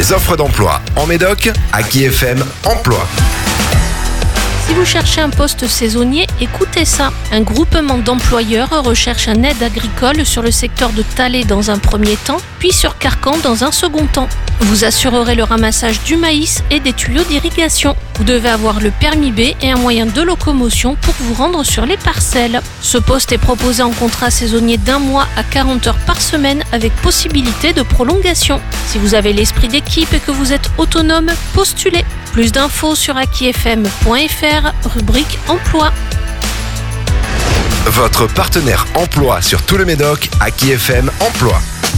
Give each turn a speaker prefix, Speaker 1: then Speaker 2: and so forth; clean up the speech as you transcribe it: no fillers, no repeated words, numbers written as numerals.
Speaker 1: les offres d'emploi en Médoc, Aki FM Emploi.
Speaker 2: Si vous cherchez un poste saisonnier, écoutez ça. Un groupement d'employeurs recherche un aide agricole sur le secteur de Thallet dans un premier temps, puis sur Carcan dans un second temps. Vous assurerez le ramassage du maïs et des tuyaux d'irrigation. Vous devez avoir le permis B et un moyen de locomotion pour vous rendre sur les parcelles. Ce poste est proposé en contrat saisonnier d'1 mois à 40 heures par semaine avec possibilité de prolongation. Si vous avez l'esprit d'équipe et que vous êtes autonome, postulez. Plus d'infos sur akifm.fr, rubrique emploi.
Speaker 1: Votre partenaire emploi sur tout le Médoc, Aki FM Emploi.